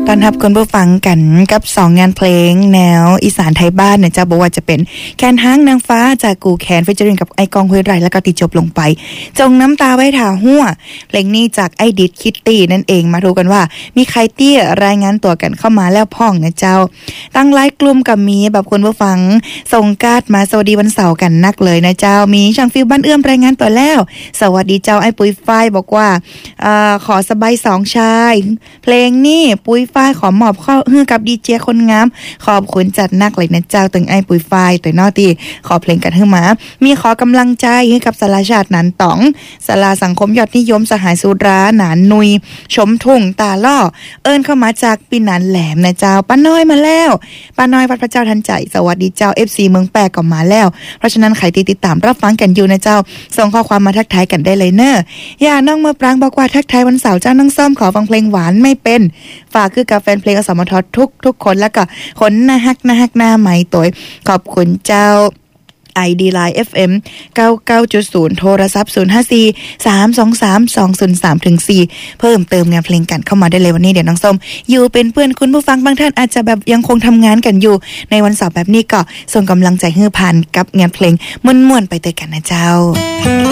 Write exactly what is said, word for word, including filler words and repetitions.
ต้อนรับคุณผู้ฟังกันกับสองงานเพลงแนวอีสานไทยบ้านเนี่ยจะบอกว่าจะเป็นแคนห้างนางฟ้าจากกูแคนฟีเจอริ่งกับไอกองห้วยไร่แล้วก็ติดจบลงไปจงน้ำตาไว้ถาหัวเพลงนี้จากไอดิดคิตตี้นั่นเองมาดูกันว่ามีใครเตี้ยรายงานตัวกันเข้ามาแล้วพ่องนะเจ้าตั้งไลฟ์กลุ่มกับมีแบบคุณผู้ฟังส่งการ์ดมาสวัสดีวันเสาร์กันนักเลยนะเจ้ามีช่างฟิวบ้านเอื้อมรายงานตัวแล้วสวัสดีเจ้าไอปุยฝ้ายบอกว่าเอ่อขอสบายสองชายเพลงนี้ปุยฝ้ายขอมอบข้อฮือกับดีเจคนงามขอบคุณจัดนักเลยนะเจ้าตึงไอปุยฝ้ายตัวนอตีขอเพลงกันฮือมามีขอกำลังใจให้กับสลาชาตินันต๋องสลาสังคมยอดนิยมสหายสุราหนานนุยชมทุ่งตาล่อเอิ้นเข้ามาจากปีนันแหลมนะเจ้าป้าน้อยมาแล้วป้าน้อยวัดพระเจ้าทันใจสวัสดีเจ้า เอฟ ซี เมืองแปะก็มาแล้วเพราะฉะนั้นใครที่ติดตามรับฟังกันอยู่นะเจ้าส่งข้อความมาทักทายกันได้เลยเนอะอย่าน้องเมื่อปรางบอกว่าทักทายวันเสาร์เจ้าน้องส้มขอฟังเพลงหวานไม่เป็นฝากคือกับแฟนเพลงอสมททุกทุกคนแล้วก็คนหน้าฮักหน้าฮักหน้าใหม่ตัวขอบคุณเจ้าไอ ดี Line เอฟ เอ็ม เก้าเก้าจุดศูนย์ โทรศัพท์ศูนย์ ห้า สี่ สาม สอง สาม สอง ศูนย์ สาม ถึง สี่เพิ่มเติมงานเพลงกันเข้ามาได้เลยวันนี้เดี๋ยวน้องส้มอยู่เป็นเพื่อนคุณผู้ฟังบางท่านอาจจะแบบยังคงทำงานกันอยู่ในวันเสาร์แบบนี้ก็ส่งกำลังใจให้ผ่านกับงานเพลงม่วนๆไปด้วยกันนะเจ้า